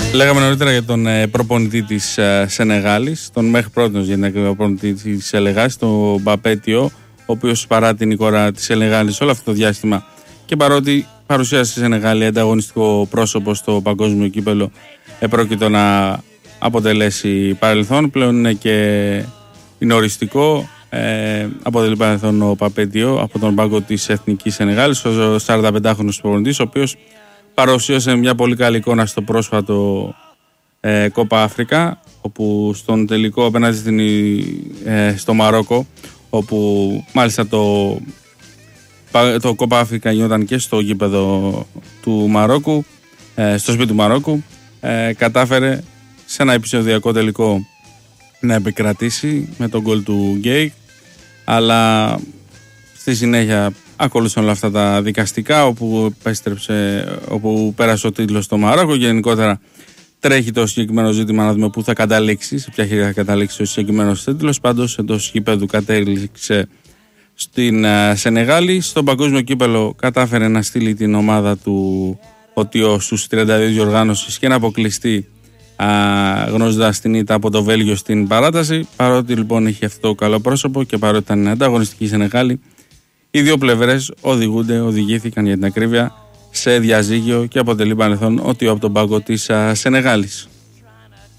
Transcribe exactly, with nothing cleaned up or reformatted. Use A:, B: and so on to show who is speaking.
A: Λέγαμε νωρίτερα για τον ε, προπονητή της ε, Σενεγάλης, τον μέχρι πρώτος για την προπονητή της Σενεγάλης, τον Μπαπέτιο, ο οποίος παρά την εικόνα της Σενεγάλης όλο αυτό το διάστημα και παρότι παρουσίασε η Σενεγάλη ανταγωνιστικό πρόσωπο στο παγκόσμιο κύπελο, επρόκειτο να αποτελέσει παρελθόν. Πλέον είναι και είναι οριστικό. Ε, αποτελεί παρελθόν ο Μπαπέτιο από τον πάγκο της Εθνικής Σενεγάλης, ο σαρανταπεντάχρονος προπονητής, ο οποίος παρουσίασε μια πολύ καλή εικόνα στο πρόσφατο ε, Κόπα Αφρικα, όπου στον τελικό απέναντι στην, ε, στο Μαρόκο, όπου μάλιστα το, το Κόπα Αφρικα γινόταν και στο γήπεδο του Μαρόκου, ε, στο σπίτι του Μαρόκου, ε, κατάφερε σε ένα επεισοδιακό τελικό να επικρατήσει με τον γκολ του Γκέικ, αλλά στη συνέχεια ακολούθησαν όλα αυτά τα δικαστικά, όπου, επέστρεψε, όπου πέρασε ο τίτλος στο Μαρόκο. Γενικότερα τρέχει το συγκεκριμένο ζήτημα να δούμε πού θα καταλήξει, σε ποια χέρια θα καταλήξει ο συγκεκριμένος τίτλος. Πάντως εντός γήπεδου κατέληξε στην uh, Σενεγάλη. Στον παγκόσμιο κύπελο κατάφερε να στείλει την ομάδα του Οτιό στους τριάντα δύο διοργάνωσης και να αποκλειστεί uh, γνώζοντας την ήττα από το Βέλγιο στην παράταση. Παρότι λοιπόν είχε αυτό το καλό πρόσωπο και παρότι ήταν ανταγωνιστική η Σενεγάλη, οι δύο πλευρές οδηγούνται, οδηγήθηκαν για την ακρίβεια σε διαζύγιο και αποτελεί παρελθόν ότι από τον πάγκο της Σενεγάλης.